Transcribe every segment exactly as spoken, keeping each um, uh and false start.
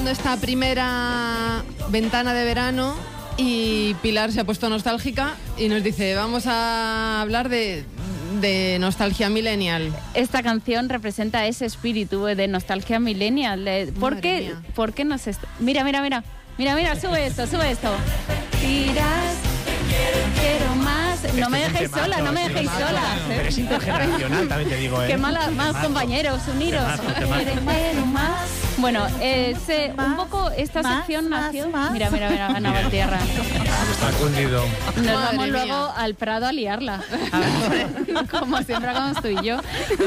Esta primera ventana de verano y Pilar se ha puesto nostálgica y nos dice, vamos a hablar de, de nostalgia millennial. Esta canción representa ese espíritu de nostalgia millennial. ¿Por Madre qué? mía. ¿Por qué nos est- Mira, mira, mira. Mira, mira, sube esto, sube esto. Tiras, quiero más. No me dejéis sola, no me dejéis sola. Pero es intergeneracional, también te digo, ¿eh? Qué mala, más compañeros, uniros. Temazo, temazo. Quiero más. Bueno, eh, se- un poco esta más, sección más, nació. más. Mira, mira, mira, Ana Valtierra. Está cundido. Nos Madre vamos mía. luego al Prado a liarla. Como siempre hagamos tú y yo.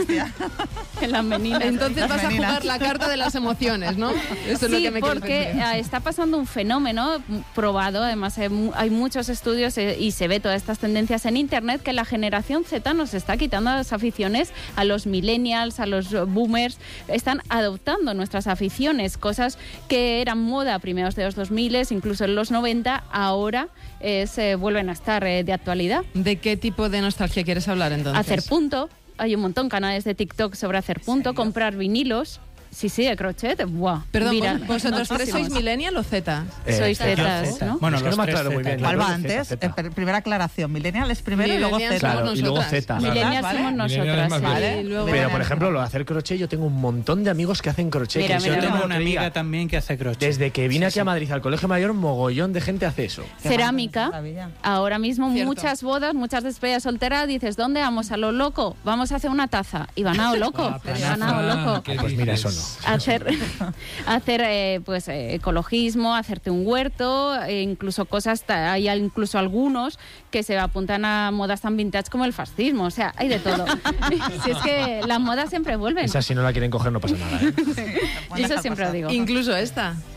En las meninas. Entonces vas a meninas. jugar la carta de las emociones, ¿no? Eso es lo Sí, que me quieres porque decir. eh, está pasando un fenómeno probado, además hay, mu- hay muchos estudios eh, y se ve todas estas tendencias en internet, que la generación Z nos está quitando las aficiones a los millennials, a los boomers, están adoptando nuestras aficiones, cosas que eran moda a primeros de los dos mil, incluso en los noventa, ahora eh, se vuelven a estar eh, de actualidad. ¿De qué tipo de nostalgia quieres hablar entonces? Hacer punto, hay un montón de canales de TikTok sobre hacer punto, comprar vinilos. Sí, sí, de crochet. Buah, Perdón, mira, ¿vosotros tres sois muchísimos. millennial o Z? Sois Eh, zetas, ¿no? Bueno, Es no que me los aclaro tres muy bien. zetas. ¿Cuál va Z, antes? Z. Eh, per- primera aclaración. Millennial es primero y luego Millennials Z. Claro, y luego nosotras. Z. Millennials ¿Vale? somos Millennials nosotras. más sí. Vale. Y luego- Pero, por ejemplo, lo de hacer crochet, yo tengo un montón de amigos que hacen crochet. Mira, que mira, yo Yo mira. tengo una que diga, amiga también que hace crochet. Desde que vine aquí a Madrid al Colegio Mayor, mogollón de gente hace eso. Qué Cerámica. maravilla. Ahora mismo Cierto. muchas bodas, muchas despedidas solteras, dices, ¿dónde vamos? A lo loco, vamos a hacer una taza. Y van a lo loco, Ah, van a lo loco. ¿qué Pues mira, eso dices? no. Hacer, hacer eh, pues eh, ecologismo, hacerte un huerto, e incluso cosas, ta- hay al- incluso algunos que se apuntan a modas tan vintage como el fascismo, o sea, hay de todo. Si es que las modas siempre vuelven, Esa si no la quieren coger no pasa nada, ¿eh? yo eso siempre lo digo. Incluso esta.